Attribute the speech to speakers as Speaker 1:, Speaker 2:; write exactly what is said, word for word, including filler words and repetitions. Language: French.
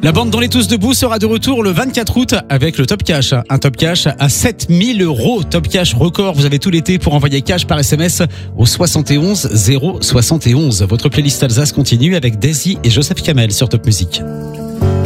Speaker 1: La bande dans les tous debout sera de retour le vingt-quatre août avec le Top Cash. Un Top Cash à sept mille euros. Top Cash record. Vous avez tout l'été pour envoyer cash par S M S au soixante et onze zéro soixante et onze. Votre playlist Alsace continue avec Daisy et Joseph Kamel sur Top Music.